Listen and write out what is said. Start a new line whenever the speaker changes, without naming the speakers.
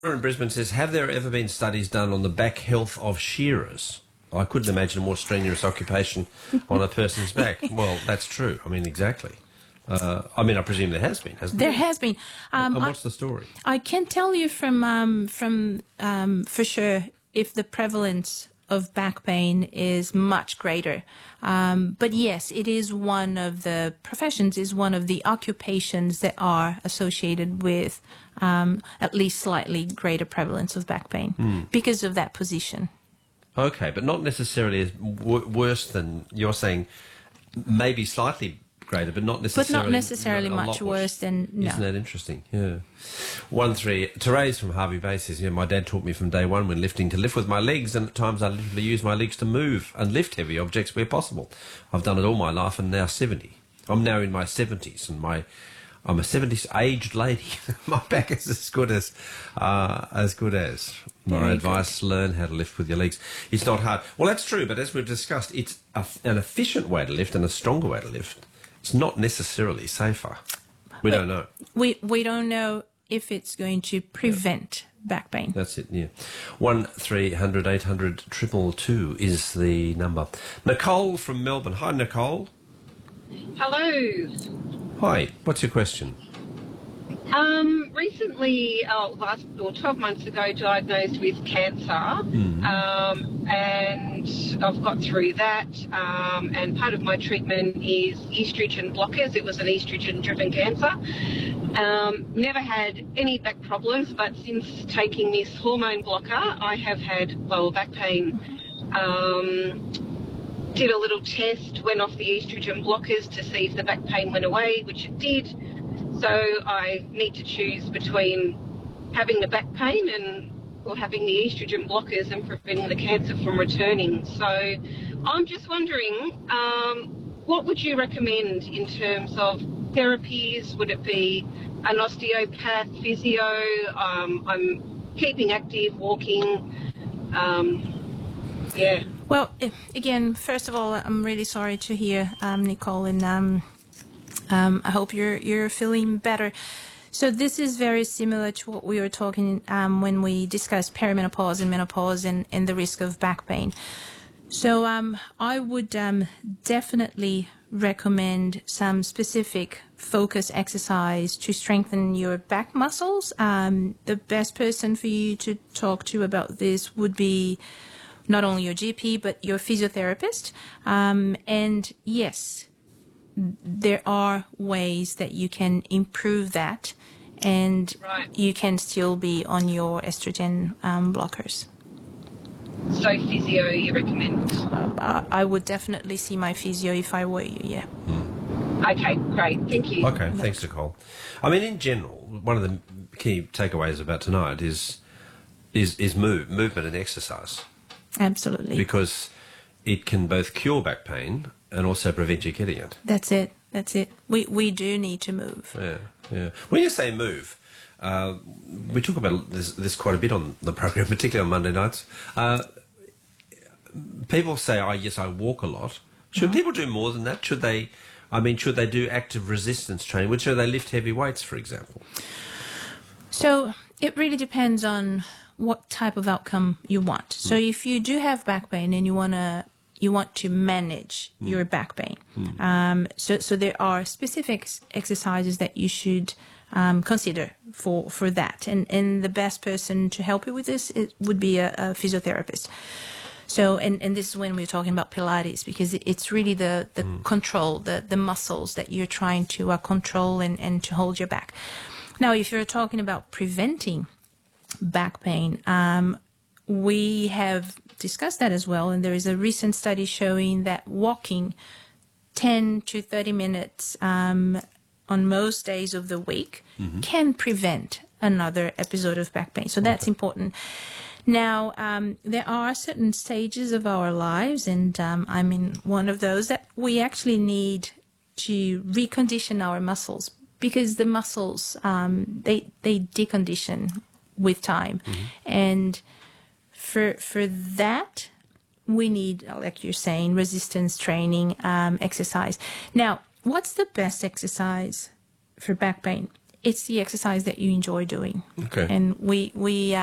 In Brisbane says, have there ever been studies done on the back health of shearers? I couldn't imagine a more strenuous occupation on a person's back. Well, that's true. I mean, exactly. I presume there has been, hasn't there?
There has been.
And what's the story?
I can tell you from for sure if the prevalence of back pain is much greater. But yes, it is one of the professions, is one of the occupations that are associated with at least slightly greater prevalence of back pain because of that position.
Okay, but not necessarily as worse than you're saying, maybe slightly greater, but not necessarily,
much worse than, no.
Isn't that interesting? Yeah. 1-3. Therese from Harvey Bay says, my dad taught me from day one when lifting to lift with my legs, and at times I literally use my legs to move and lift heavy objects where possible. I've done it all my life and now 70. I'm now in my 70s and I'm a 70s aged lady. My back is as good as. My advice, learn how to lift with your legs. It's not hard. Well, that's true, but as we've discussed, it's an efficient way to lift and a stronger way to lift. It's not necessarily safer. We don't know.
We don't know if it's going to prevent back pain.
That's it, yeah. 1300 800 222 is the number. Nicole from Melbourne. Hi, Nicole.
Hello.
Hi, what's your question?
Recently, 12 months ago, diagnosed with cancer, and I've got through that, and part of my treatment is estrogen blockers. It was an estrogen-driven cancer. Never had any back problems, but since taking this hormone blocker, I have had lower back pain. Did a little test, went off the estrogen blockers to see if the back pain went away, which it did. So I need to choose between having the back pain or having the estrogen blockers and preventing the cancer from returning. So I'm just wondering, what would you recommend in terms of therapies? Would it be an osteopath, physio? I'm keeping active, walking. Yeah.
Well, again, first of all, I'm really sorry to hear, Nicole, and I hope you're feeling better. So this is very similar to what we were talking when we discussed perimenopause and menopause and the risk of back pain. So I would definitely recommend some specific focus exercise to strengthen your back muscles. The best person for you to talk to about this would be not only your GP, but your physiotherapist. And yes, there are ways that you can improve that, and you can still be on your estrogen blockers.
So physio, you recommend?
I would definitely see my physio if I were you, yeah.
Okay, great. Thank you.
Okay, thanks, Nicole. I mean, in general, one of the key takeaways about tonight is movement and exercise.
Absolutely.
Because it can both cure back pain and also prevent you getting it.
That's it. We do need to move.
Yeah. When you say move, we talk about this quite a bit on the program, particularly on Monday nights. People say, yes, I walk a lot. Should people do more than that? Should they do active resistance training? Should they lift heavy weights, for example?
So it really depends on what type of outcome you want. So if you do have back pain and you want to manage your back pain, so there are specific exercises that you should consider for that. And the best person to help you with this would be a physiotherapist. So, and this is when we're talking about Pilates, because it's really the control, the muscles that you're trying to control and to hold your back. Now, if you're talking about preventing back pain, we have discussed that as well, and there is a recent study showing that walking 10 to 30 minutes on most days of the week can prevent another episode of back pain. So that's important. Now, there are certain stages of our lives, and I'm in one of those, that we actually need to recondition our muscles, because the muscles, they decondition with time. And for that, we need, like you're saying, resistance training, exercise. Now, what's the best exercise for back pain? it's the exercise that you enjoy doing.
Okay.
And we